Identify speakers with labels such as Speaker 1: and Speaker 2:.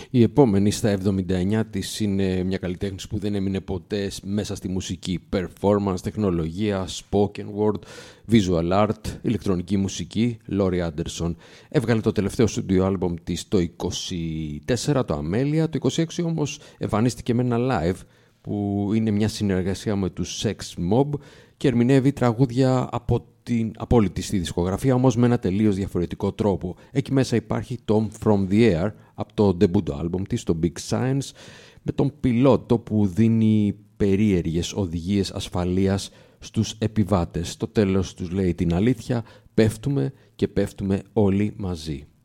Speaker 1: Η επόμενη στα 79 της είναι μια καλλιτέχνης που δεν έμεινε ποτέ μέσα στη μουσική. Performance, τεχνολογία, spoken word, visual art, ηλεκτρονική μουσική, Laurie Anderson. Έβγαλε το τελευταίο studio album της το 24, το Amelia. Το 26 όμως εμφανίστηκε με ένα live που είναι μια συνεργασία με τους Sex Mob και ερμηνεύει τραγούδια από την απόλυτη στη δισκογραφία, όμως με ένα τελείως διαφορετικό τρόπο. Εκεί μέσα υπάρχει Tom From The Air από το debut album της, το Big Science, με τον πιλότο που δίνει περίεργες οδηγίες ασφαλείας στους επιβάτες. Στο τέλος τους λέει την αλήθεια, πέφτουμε και πέφτουμε όλοι μαζί.